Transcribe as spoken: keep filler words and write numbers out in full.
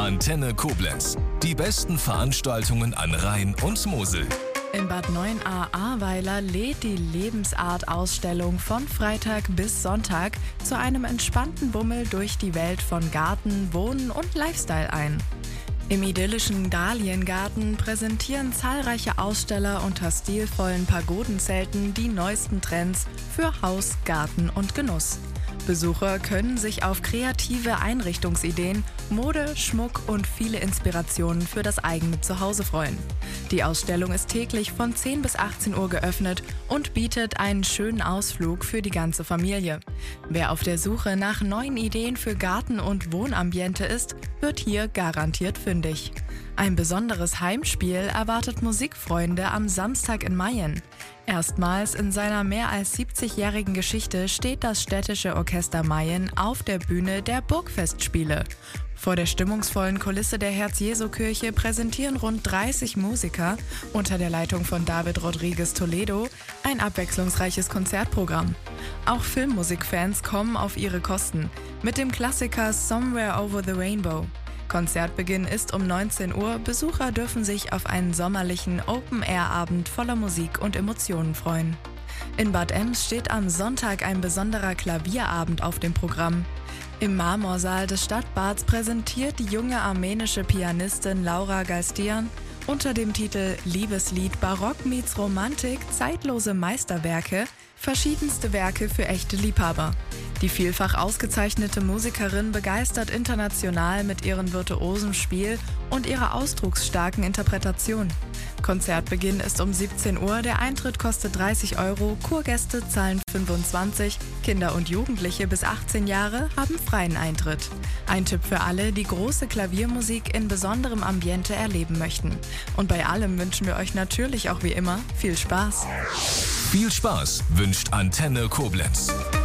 Antenne Koblenz. Die besten Veranstaltungen an Rhein und Mosel. In Bad Neuenahr-Ahrweiler lädt die Lebensart-Ausstellung von Freitag bis Sonntag zu einem entspannten Bummel durch die Welt von Garten, Wohnen und Lifestyle ein. Im idyllischen Dahliengarten präsentieren zahlreiche Aussteller unter stilvollen Pagodenzelten die neuesten Trends für Haus, Garten und Genuss. Besucher können sich auf kreative Einrichtungsideen, Mode, Schmuck und viele Inspirationen für das eigene Zuhause freuen. Die Ausstellung ist täglich von zehn bis achtzehn Uhr geöffnet und bietet einen schönen Ausflug für die ganze Familie. Wer auf der Suche nach neuen Ideen für Garten- und Wohnambiente ist, wird hier garantiert fündig. Ein besonderes Heimspiel erwartet Musikfreunde am Samstag in Mayen. Erstmals in seiner mehr als siebzigjährigen Geschichte steht das städtische Orchester Mayen auf der Bühne der Burgfestspiele. Vor der stimmungsvollen Kulisse der Herz-Jesu-Kirche präsentieren rund dreißig Musiker unter der Leitung von David Rodriguez Toledo ein abwechslungsreiches Konzertprogramm. Auch Filmmusikfans kommen auf ihre Kosten mit dem Klassiker Somewhere Over the Rainbow. Konzertbeginn ist um neunzehn Uhr. Besucher dürfen sich auf einen sommerlichen Open-Air-Abend voller Musik und Emotionen freuen. In Bad Ems steht am Sonntag ein besonderer Klavierabend auf dem Programm. Im Marmorsaal des Stadtbads präsentiert die junge armenische Pianistin Laura Galstian unter dem Titel Liebeslied Barock meets Romantik zeitlose Meisterwerke verschiedenste Werke für echte Liebhaber. Die vielfach ausgezeichnete Musikerin begeistert international mit ihrem virtuosen Spiel und ihrer ausdrucksstarken Interpretation. Konzertbeginn ist um siebzehn Uhr, der Eintritt kostet dreißig Euro, Kurgäste zahlen fünfundzwanzig, Kinder und Jugendliche bis achtzehn Jahre haben freien Eintritt. Ein Tipp für alle, die große Klaviermusik in besonderem Ambiente erleben möchten. Und bei allem wünschen wir euch natürlich auch wie immer viel Spaß. Viel Spaß wünscht Antenne Koblenz.